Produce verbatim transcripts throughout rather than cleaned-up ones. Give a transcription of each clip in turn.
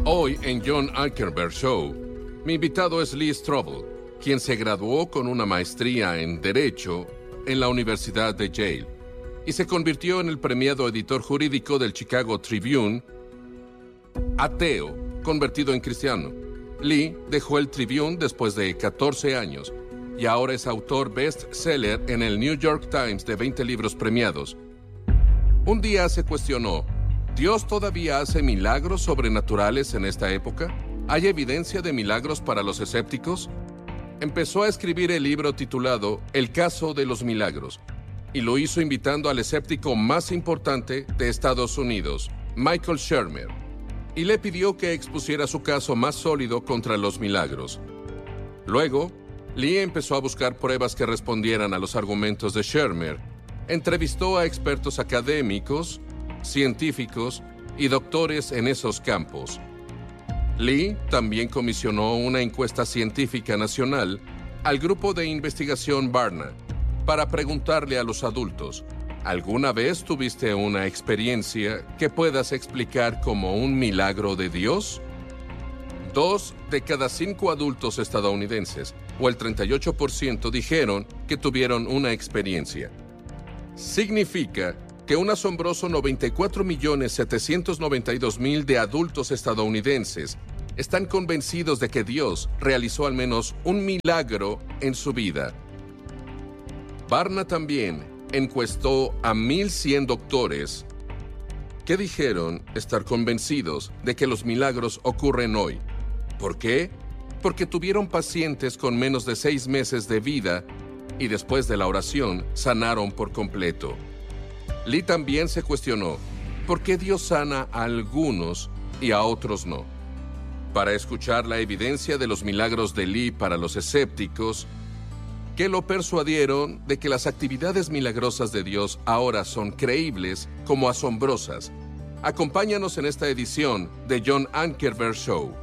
Hoy en John Ankerberg Show, mi invitado es Lee Strobel, quien se graduó con una maestría en Derecho en la Universidad de Yale y se convirtió en el premiado editor jurídico del Chicago Tribune, ateo, convertido en cristiano. Lee dejó el Tribune después de catorce años y ahora es autor bestseller en el New York Times de veinte libros premiados. Un día se cuestionó, ¿Dios todavía hace milagros sobrenaturales en esta época? ¿Hay evidencia de milagros para los escépticos? Empezó a escribir el libro titulado El caso de los milagros, y lo hizo invitando al escéptico más importante de Estados Unidos, Michael Shermer, y le pidió que expusiera su caso más sólido contra los milagros. Luego, Lee empezó a buscar pruebas que respondieran a los argumentos de Shermer. Entrevistó a expertos académicos, científicos y doctores en esos campos. Lee también comisionó una encuesta científica nacional al grupo de investigación Barna para preguntarle a los adultos, ¿alguna vez tuviste una experiencia que puedas explicar como un milagro de Dios? Dos de cada cinco adultos estadounidenses, o el treinta y ocho por ciento, dijeron que tuvieron una experiencia. Significa que un asombroso noventa y cuatro millones setecientos noventa y dos mil de adultos estadounidenses están convencidos de que Dios realizó al menos un milagro en su vida. Barna también encuestó a mil cien doctores que dijeron estar convencidos de que los milagros ocurren hoy. ¿Por qué? Porque tuvieron pacientes con menos de seis meses de vida y después de la oración sanaron por completo. Lee también se cuestionó, ¿por qué Dios sana a algunos y a otros no? Para escuchar la evidencia de los milagros de Lee para los escépticos, que lo persuadieron de que las actividades milagrosas de Dios ahora son creíbles como asombrosas. Acompáñanos en esta edición de John Ankerberg Show.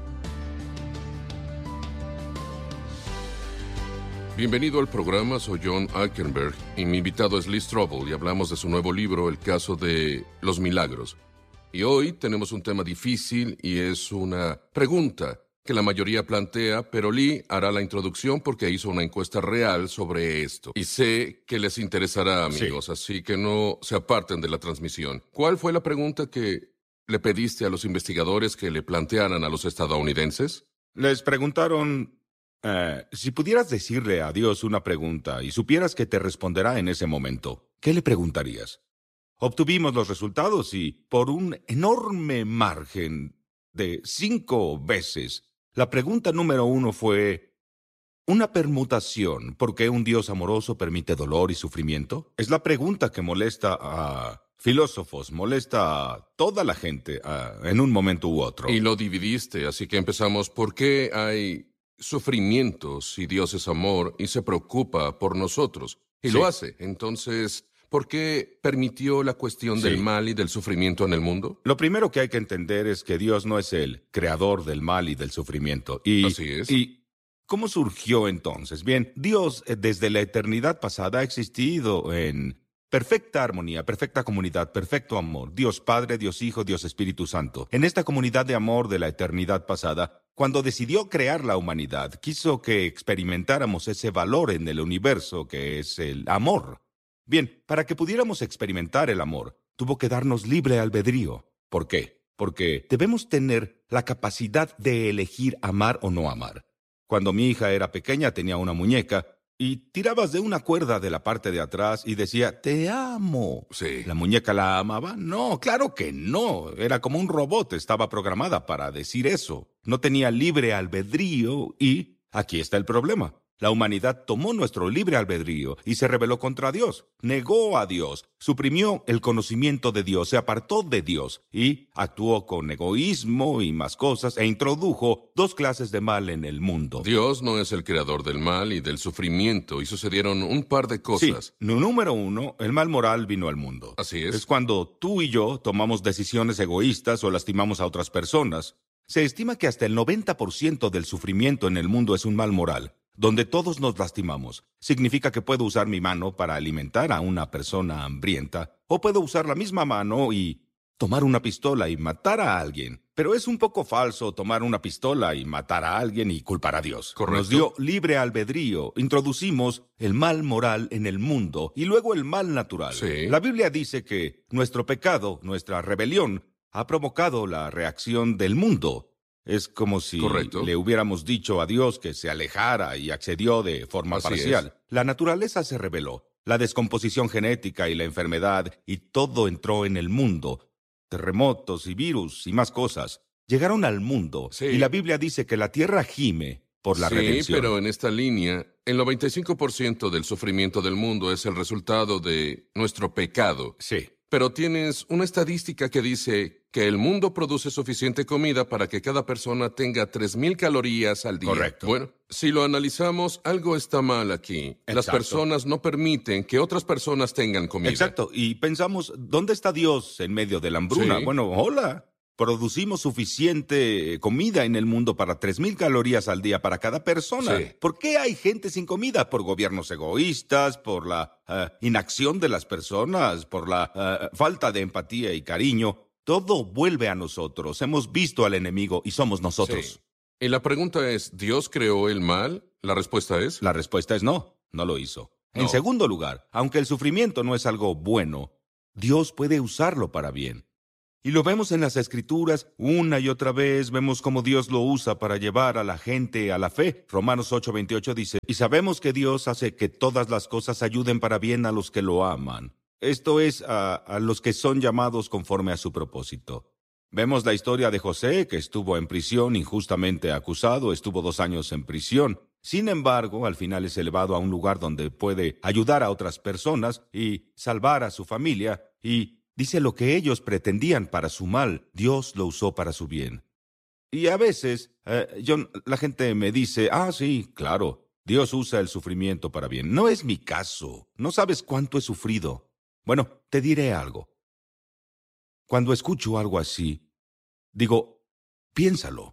Bienvenido al programa, soy John Ankerberg y mi invitado es Lee Strobel y hablamos de su nuevo libro, El caso de los milagros. Y hoy tenemos un tema difícil y es una pregunta que la mayoría plantea, pero Lee hará la introducción porque hizo una encuesta real sobre esto. Y sé que les interesará, amigos, sí. Así que no se aparten de la transmisión. ¿Cuál fue la pregunta que le pediste a los investigadores que le plantearan a los estadounidenses? Les preguntaron... Uh, si pudieras decirle a Dios una pregunta y supieras que te responderá en ese momento, ¿qué le preguntarías? Obtuvimos los resultados y, por un enorme margen de cinco veces, la pregunta número uno fue, ¿una permutación por qué un Dios amoroso permite dolor y sufrimiento? Es la pregunta que molesta a filósofos, molesta a toda la gente uh, en un momento u otro. Y lo dividiste, así que empezamos, ¿por qué hay sufrimiento si Dios es amor y se preocupa por nosotros? Y sí. Lo hace. Entonces, ¿por qué permitió la cuestión sí. del mal y del sufrimiento en el mundo? Lo primero que hay que entender es que Dios no es el creador del mal y del sufrimiento. Y, Así es. ¿Y cómo surgió entonces? Bien, Dios desde la eternidad pasada ha existido en perfecta armonía, perfecta comunidad, perfecto amor. Dios Padre, Dios Hijo, Dios Espíritu Santo. En esta comunidad de amor de la eternidad pasada, cuando decidió crear la humanidad, quiso que experimentáramos ese valor en el universo que es el amor. Bien, para que pudiéramos experimentar el amor, tuvo que darnos libre albedrío. ¿Por qué? Porque debemos tener la capacidad de elegir amar o no amar. Cuando mi hija era pequeña tenía una muñeca y tirabas de una cuerda de la parte de atrás y decía, te amo. Sí. ¿La muñeca la amaba? No, claro que no. Era como un robot, estaba programada para decir eso. No tenía libre albedrío y aquí está el problema. La humanidad tomó nuestro libre albedrío y se rebeló contra Dios. Negó a Dios, suprimió el conocimiento de Dios, se apartó de Dios y actuó con egoísmo y más cosas e introdujo dos clases de mal en el mundo. Dios no es el creador del mal y del sufrimiento y sucedieron un par de cosas. Sí, número uno, el mal moral vino al mundo. Así es. Es cuando tú y yo tomamos decisiones egoístas o lastimamos a otras personas. Se estima que hasta el noventa por ciento del sufrimiento en el mundo es un mal moral, donde todos nos lastimamos. Significa que puedo usar mi mano para alimentar a una persona hambrienta, o puedo usar la misma mano y tomar una pistola y matar a alguien. Pero es un poco falso tomar una pistola y matar a alguien y culpar a Dios. Correcto. Nos dio libre albedrío, introducimos el mal moral en el mundo y luego el mal natural. Sí. La Biblia dice que nuestro pecado, nuestra rebelión, ha provocado la reacción del mundo. Es como si Correcto. le hubiéramos dicho a Dios que se alejara y accedió de forma Así parcial. es. La naturaleza se rebeló, la descomposición genética y la enfermedad, y todo entró en el mundo. Terremotos y virus y más cosas llegaron al mundo, Sí. y la Biblia dice que la tierra gime por la sí, redención. pero en esta línea, el noventa y cinco por ciento del sufrimiento del mundo es el resultado de nuestro pecado. Sí. Pero tienes una estadística que dice que el mundo produce suficiente comida para que cada persona tenga tres mil calorías al día. Correcto. Bueno, si lo analizamos, algo está mal aquí. Las Exacto. personas no permiten que otras personas tengan comida. Exacto, y pensamos, ¿dónde está Dios en medio de la hambruna? Sí. Bueno, hola. Producimos suficiente comida en el mundo para tres mil calorías al día para cada persona. Sí. ¿Por qué hay gente sin comida? Por gobiernos egoístas, por la uh, inacción de las personas, por la uh, falta de empatía y cariño. Todo vuelve a nosotros. Hemos visto al enemigo y somos nosotros. Sí. Y la pregunta es, ¿Dios creó el mal? La respuesta es... La respuesta es no, no lo hizo. No. En segundo lugar, aunque el sufrimiento no es algo bueno, Dios puede usarlo para bien. Y lo vemos en las Escrituras una y otra vez, vemos cómo Dios lo usa para llevar a la gente a la fe. Romanos ocho veintiocho dice, y sabemos que Dios hace que todas las cosas ayuden para bien a los que lo aman. Esto es, a, a los que son llamados conforme a su propósito. Vemos la historia de José, que estuvo en prisión injustamente acusado, estuvo dos años en prisión. Sin embargo, al final es elevado a un lugar donde puede ayudar a otras personas y salvar a su familia, y dice lo que ellos pretendían para su mal, Dios lo usó para su bien. Y a veces, eh, yo, la gente me dice, ah, sí, claro, Dios usa el sufrimiento para bien. No es mi caso, no sabes cuánto he sufrido. Bueno, te diré algo. Cuando escucho algo así, digo, piénsalo.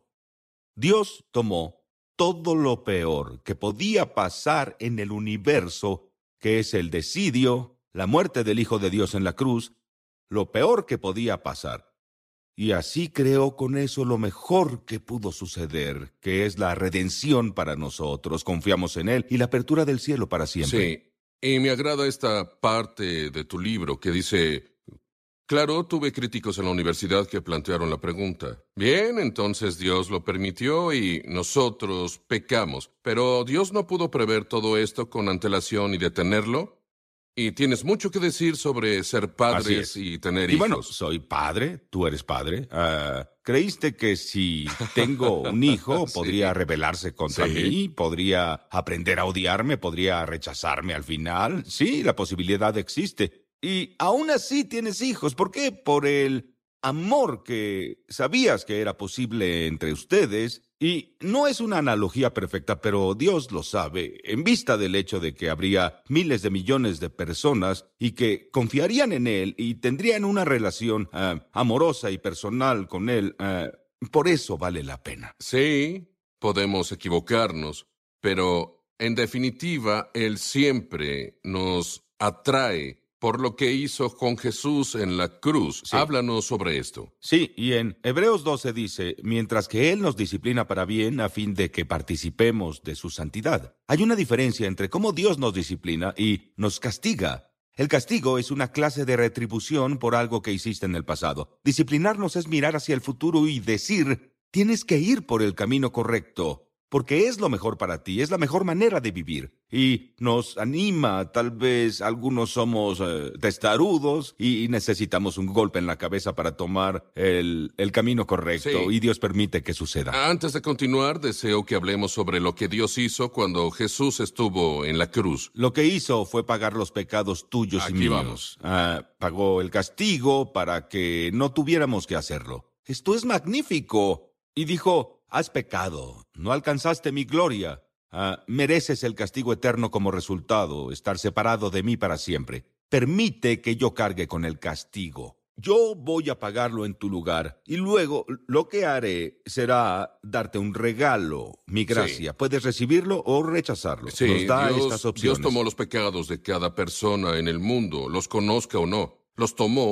Dios tomó todo lo peor que podía pasar en el universo, que es el desidio, la muerte del Hijo de Dios en la cruz, lo peor que podía pasar. Y así creó con eso lo mejor que pudo suceder, que es la redención para nosotros. Confiamos en Él y la apertura del cielo para siempre. Sí, y me agrada esta parte de tu libro que dice... Claro, tuve críticos en la universidad que plantearon la pregunta. Bien, entonces Dios lo permitió y nosotros pecamos. Pero Dios no pudo prever todo esto con antelación y detenerlo. Y tienes mucho que decir sobre ser padres y tener y hijos. Bueno, soy padre, tú eres padre. Uh, ¿Creíste que si tengo un hijo Sí. podría rebelarse contra Sí. mí? ¿Podría aprender a odiarme? ¿Podría rechazarme al final? Sí, la posibilidad existe. Y aún así tienes hijos. ¿Por qué? Por el amor que sabías que era posible entre ustedes. Y no es una analogía perfecta, pero Dios lo sabe, en vista del hecho de que habría miles de millones de personas y que confiarían en Él y tendrían una relación uh, amorosa y personal con Él. Uh, por eso vale la pena. Sí, podemos equivocarnos, pero en definitiva, Él siempre nos atrae por lo que hizo con Jesús en la cruz. Sí. Háblanos sobre esto. Sí, y en Hebreos doce dice, mientras que Él nos disciplina para bien a fin de que participemos de su santidad. Hay una diferencia entre cómo Dios nos disciplina y nos castiga. El castigo es una clase de retribución por algo que hiciste en el pasado. Disciplinarnos es mirar hacia el futuro y decir, tienes que ir por el camino correcto. Porque es lo mejor para ti, es la mejor manera de vivir. Y nos anima, tal vez algunos somos eh, testarudos y necesitamos un golpe en la cabeza para tomar el, el camino correcto. Sí. Y Dios permite que suceda. Antes de continuar, deseo que hablemos sobre lo que Dios hizo cuando Jesús estuvo en la cruz. Lo que hizo fue pagar los pecados tuyos Aquí y míos. vamos. Ah, pagó el castigo para que no tuviéramos que hacerlo. Esto es magnífico. Y dijo, has pecado, no alcanzaste mi gloria. Ah, mereces el castigo eterno como resultado, estar separado de mí para siempre. Permite que yo cargue con el castigo. Yo voy a pagarlo en tu lugar y luego lo que haré será darte un regalo, mi gracia. Sí. Puedes recibirlo o rechazarlo. Sí, Nos da Dios, estas opciones. Dios tomó los pecados de cada persona en el mundo, los conozca o no. Los tomó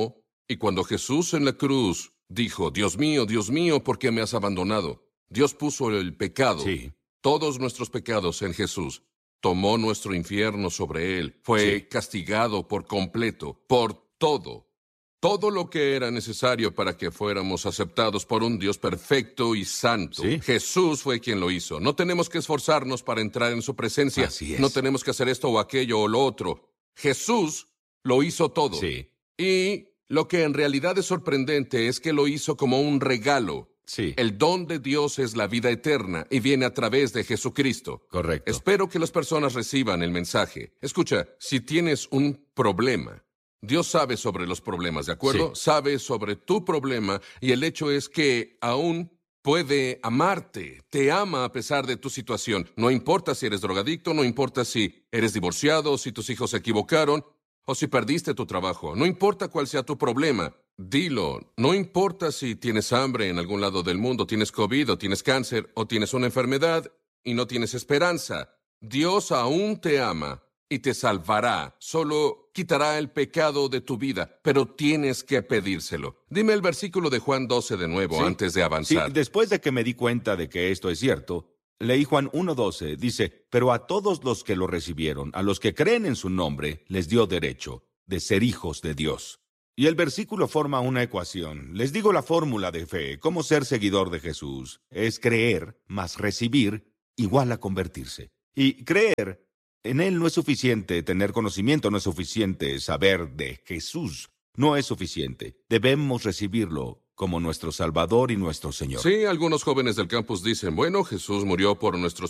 Y cuando Jesús en la cruz dijo, Dios mío, Dios mío, ¿por qué me has abandonado? Dios puso el pecado, Sí. todos nuestros pecados en Jesús. Tomó nuestro infierno sobre él. Fue Sí. castigado por completo, por todo. Todo lo que era necesario para que fuéramos aceptados por un Dios perfecto y santo. Sí. Jesús fue quien lo hizo. No tenemos que esforzarnos para entrar en su presencia. Así es. No tenemos que hacer esto o aquello o lo otro. Jesús lo hizo todo. Sí. Y lo que en realidad es sorprendente es que lo hizo como un regalo. Sí. El don de Dios es la vida eterna y viene a través de Jesucristo. Correcto. Espero que las personas reciban el mensaje. Escucha, si tienes un problema, Dios sabe sobre los problemas, ¿de acuerdo? Sí. Sabe sobre tu problema y el hecho es que aún puede amarte, te ama a pesar de tu situación. No importa si eres drogadicto, no importa si eres divorciado, si tus hijos se equivocaron o si perdiste tu trabajo. No importa cuál sea tu problema, dilo. No importa si tienes hambre en algún lado del mundo, tienes COVID o tienes cáncer o tienes una enfermedad y no tienes esperanza. Dios aún te ama y te salvará. Solo quitará el pecado de tu vida, pero tienes que pedírselo. Dime el versículo de Juan doce de nuevo Sí. antes de Sí, avanzar. después de que me di cuenta de que esto es cierto, leí Juan uno doce, dice, pero a todos los que lo recibieron, a los que creen en su nombre, les dio derecho de ser hijos de Dios. Y el versículo forma una ecuación. Les digo la fórmula de fe, cómo ser seguidor de Jesús. Es creer más recibir igual a convertirse. Y creer en Él no es suficiente, tener conocimiento no es suficiente, saber de Jesús no es suficiente. Debemos recibirlo como nuestro Salvador y nuestro Señor. Sí, algunos jóvenes del campus dicen, bueno, Jesús murió por nuestros